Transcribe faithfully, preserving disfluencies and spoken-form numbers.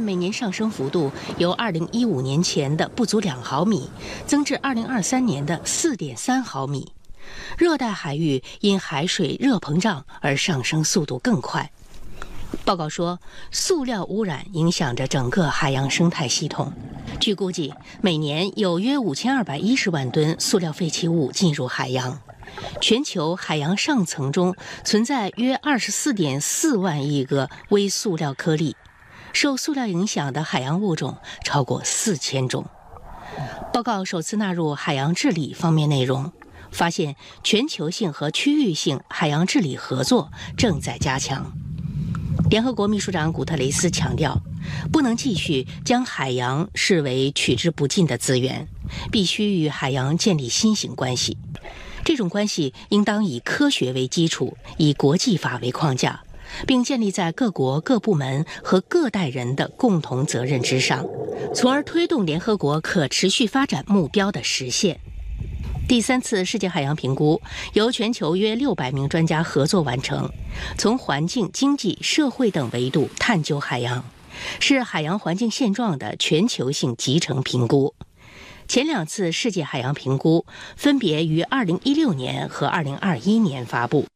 每年上升幅度由二零一五年前的不足两毫米，增至二零二三年的四点三毫米。热带海域因海水热膨胀而上升速度更快。报告说，塑料污染影响着整个海洋生态系统。据估计，每年有约五千二百一十万吨塑料废弃物进入海洋。全球海洋上层中存在约二十四点四万亿个微塑料颗粒，受塑料影响的海洋物种超过四千种。报告首次纳入海洋治理方面内容，发现全球性和区域性海洋治理合作正在加强。联合国秘书长古特雷斯强调，不能继续将海洋视为取之不尽的资源，必须与海洋建立新型关系。这种关系应当以科学为基础，以国际法为框架，并建立在各国各部门和各代人的共同责任之上，从而推动联合国可持续发展目标的实现。第三次世界海洋评估由全球约六百名专家合作完成，从环境、经济、社会等维度探究海洋，是海洋环境现状的全球性集成评估。前两次世界海洋评估分别于二零一六年和二零二一年发布。